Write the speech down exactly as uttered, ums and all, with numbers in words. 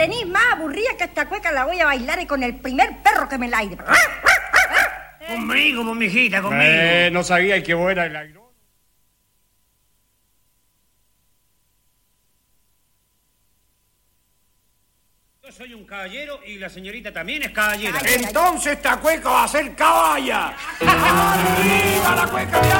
tenís más aburrida que esta cueca la voy a bailar y con el primer perro que me la aire. Conmigo, pues, mijita, conmigo. Eh, no sabía que vos eras el agrónomo. Yo soy un caballero y la señorita también es caballera. Entonces esta cueca va a ser caballa. ¡Arriba la cueca!